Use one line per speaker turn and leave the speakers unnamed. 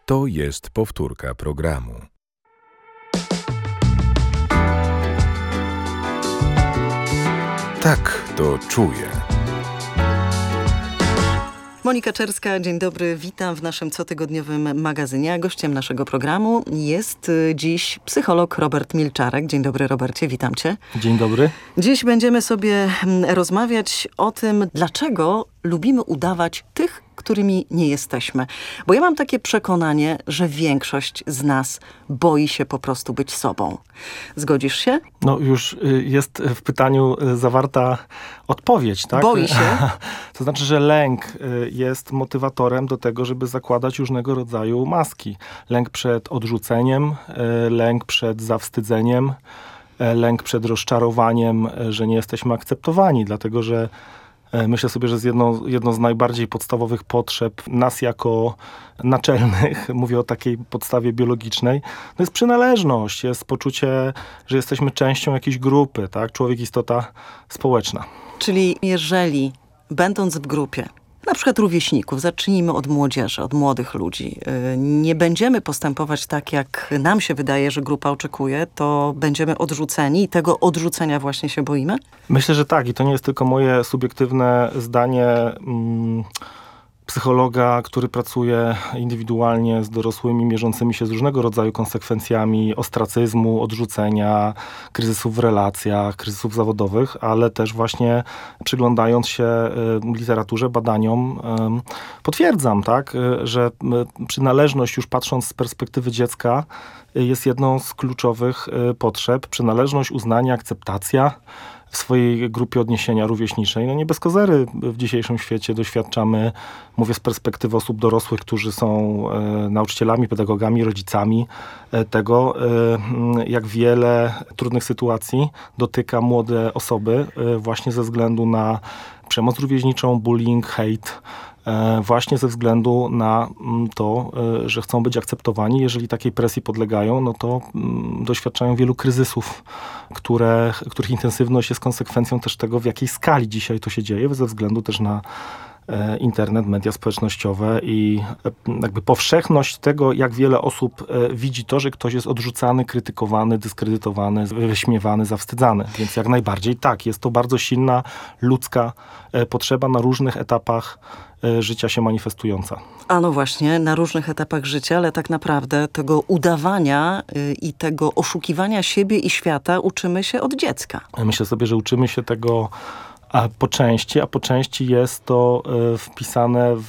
To jest powtórka programu. Tak, to czuję.
Monika Czerska, dzień dobry, witam w naszym cotygodniowym magazynie. A gościem naszego programu jest dziś psycholog Robert Milczarek. Dzień dobry, Robercie, witam cię.
Dzień dobry.
Dziś będziemy sobie rozmawiać o tym, dlaczego lubimy udawać tych, którymi nie jesteśmy. Bo ja mam takie przekonanie, że większość z nas boi się po prostu być sobą. Zgodzisz się?
No już jest w pytaniu zawarta odpowiedź, tak?
Boi się?
To znaczy, że lęk jest motywatorem do tego, żeby zakładać różnego rodzaju maski. Lęk przed odrzuceniem, lęk przed zawstydzeniem, lęk przed rozczarowaniem, że nie jesteśmy akceptowani, dlatego że myślę sobie, że jest jedno z najbardziej podstawowych potrzeb nas jako naczelnych, mówię o takiej podstawie biologicznej, to jest przynależność, jest poczucie, że jesteśmy częścią jakiejś grupy, tak? Człowiek istota społeczna.
Czyli jeżeli, będąc w grupie, na przykład rówieśników, zacznijmy od młodzieży, od młodych ludzi, nie będziemy postępować tak, jak nam się wydaje, że grupa oczekuje, to będziemy odrzuceni i tego odrzucenia właśnie się boimy?
Myślę, że tak i to nie jest tylko moje subiektywne zdanie psychologa, który pracuje indywidualnie z dorosłymi, mierzącymi się z różnego rodzaju konsekwencjami ostracyzmu, odrzucenia, kryzysów w relacjach, kryzysów zawodowych, ale też właśnie przyglądając się literaturze, badaniom, potwierdzam, tak, że przynależność, już patrząc z perspektywy dziecka, jest jedną z kluczowych potrzeb. Przynależność, uznanie, akceptacja w swojej grupie odniesienia rówieśniczej. No nie bez kozery w dzisiejszym świecie doświadczamy, mówię z perspektywy osób dorosłych, którzy są nauczycielami, pedagogami, rodzicami, tego, jak wiele trudnych sytuacji dotyka młode osoby właśnie ze względu na przemoc rówieśniczą, bullying, hate, właśnie ze względu na to, że chcą być akceptowani. Jeżeli takiej presji podlegają, no to doświadczają wielu kryzysów, których intensywność jest konsekwencją też tego, w jakiej skali dzisiaj to się dzieje, ze względu też na internet, media społecznościowe i jakby powszechność tego, jak wiele osób widzi to, że ktoś jest odrzucany, krytykowany, dyskredytowany, wyśmiewany, zawstydzany. Więc jak najbardziej tak, jest to bardzo silna ludzka potrzeba na różnych etapach życia się manifestująca.
A no właśnie, na różnych etapach życia, ale tak naprawdę tego udawania i tego oszukiwania siebie i świata uczymy się od dziecka.
Myślę sobie, że uczymy się tego po części, a po części jest to wpisane